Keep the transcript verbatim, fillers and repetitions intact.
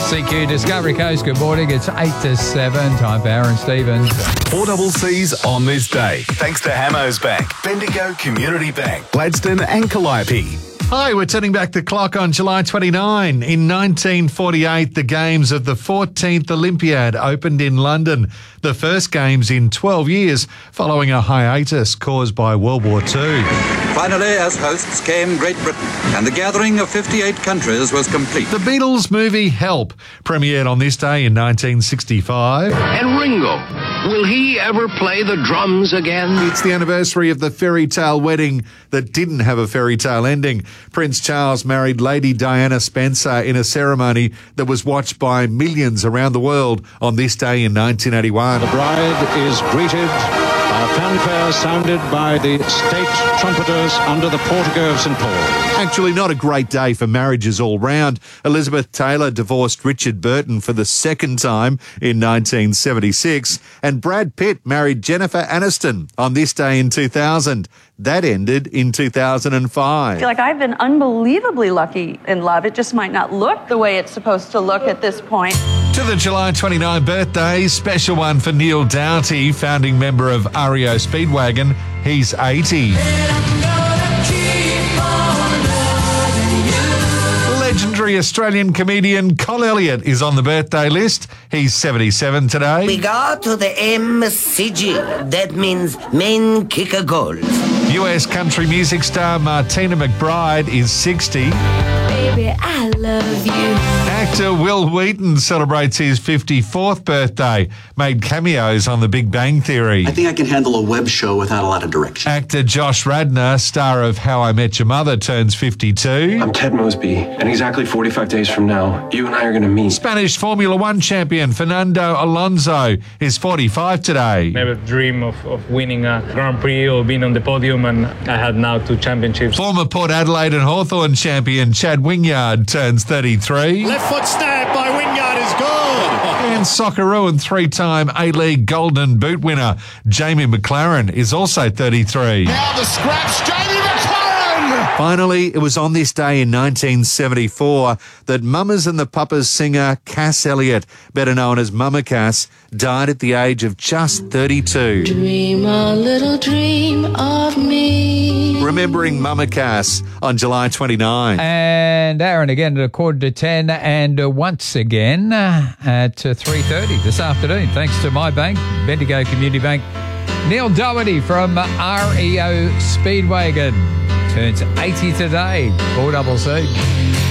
C Q Discovery Coast. Good morning. It's eight to seven. Time for Aaron Stevens. Four double C's on this day. Thanks to Hamos Bank, Bendigo Community Bank, Gladstone and Calliope. Hi, we're turning back the clock on July twenty-ninth. In nineteen forty-eight, the games of the fourteenth Olympiad opened in London, the first games in twelve years following a hiatus caused by World War Two. Finally, as hosts came Great Britain, and the gathering of fifty-eight countries was complete. The Beatles movie Help premiered on this day in nineteen sixty-five. And Ringo, will he ever play the drums again? It's the anniversary of the fairy tale wedding that didn't have a fairy tale ending. Prince Charles married Lady Diana Spencer in a ceremony that was watched by millions around the world on this day in nineteen eighty-one. The bride is greeted by a fanfare sounded by the state trumpeters under the portico of Saint Paul. Actually, not a great day for marriages all round. Elizabeth Taylor divorced Richard Burton for the second time in nineteen seventy-six, and Brad Pitt married Jennifer Aniston on this day in two thousand. That ended in two thousand five. I feel like I've been unbelievably lucky in love. It just might not look the way it's supposed to look at this point. To the July twenty-ninth birthday, special one for Neil Doughty, founding member of R E O Speedwagon. He's eighty. Legendary Australian comedian Col Elliott is on the birthday list. He's seventy-seven today. We go to the M C G. That means main kicker goals. U S country music star Martina McBride is sixty. Baby, I love you. Actor Will Wheaton celebrates his fifty-fourth birthday, made cameos on The Big Bang Theory. I think I can handle a web show without a lot of direction. Actor Josh Radnor, star of How I Met Your Mother, turns fifty-two. I'm Ted Mosby, and exactly forty-five days from now, you and I are going to meet. Spanish Formula One champion Fernando Alonso is forty-five today. Never dream of, of winning a Grand Prix or being on the podium, and I had now two championships. Former Port Adelaide and Hawthorn champion Chad Wingard turns thirty-three. Left foot snap by Wingard is good. And Socceroo and three-time A-League Golden Boot winner Jamie McLaren is also thirty-three. Now the scraps, Jamie McLaren! Finally, it was on this day in nineteen seventy-four that Mamas and the Papas singer Cass Elliot, better known as Mama Cass, died at the age of just thirty-two. Dream a little dream of me. Remembering Mama Cass on July twenty-ninth. And Aaron again at a quarter to ten, and uh, once again uh, at uh, three thirty this afternoon. Thanks to my bank, Bendigo Community Bank. Neil Doherty from R E O Speedwagon turns eighty today. four double C.